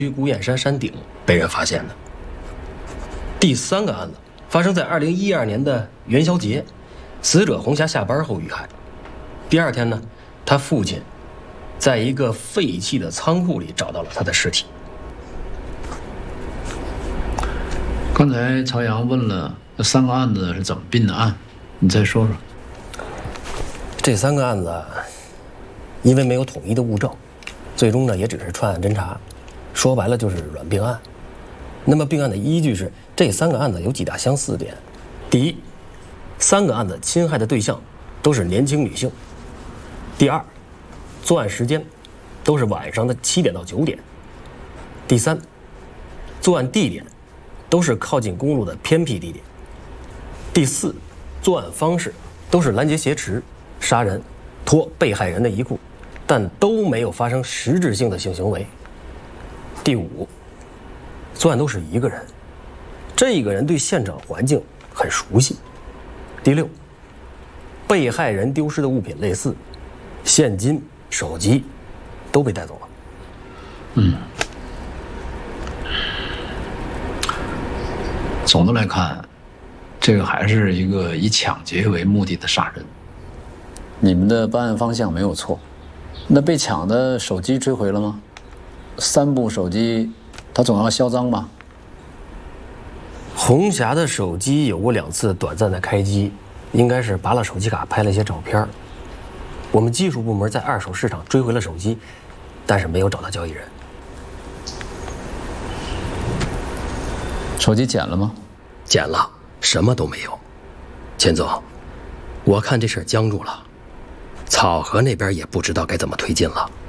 孤雁山山顶被人发现的。第3个案子发生在2012年的元宵节，死者红霞下班后遇害。第2天呢，他父亲在一个废弃的仓库里找到了他的尸体。 刚才朝阳问了这3个案子是怎么并的案，你再说说。 这3个案子，因为没有统一的物证，最终呢也只是串案侦查，说白了就是软并案。那么并案的依据是，这3个案子有几大相似点。第一，3个案子侵害的对象都是年轻女性。第二，作案时间都是晚上的7点到9点。第三，作案地点都是靠近公路的偏僻地点。第四，作案方式都是拦截挟持、杀人、脱被害人的衣裤，但都没有发生实质性的性行为。第五，作案都是一个人，这个人对现场环境很熟悉。第六，被害人丢失的物品类似，现金、手机都被带走了。 总的来看，这个还是一个以抢劫为目的的杀人。 你们的办案方向没有错，那被抢的手机追回了吗？3部手机，他总要销赃吧？ 红霞的手机有过2次短暂的开机，应该是拔了手机卡拍了一些照片。我们技术部门在二手市场追回了手机，但是没有找到交易人。 手机捡了吗？ 捡了，什么都没有。钱总，我看这事儿僵住了，草河那边也不知道该怎么推进了。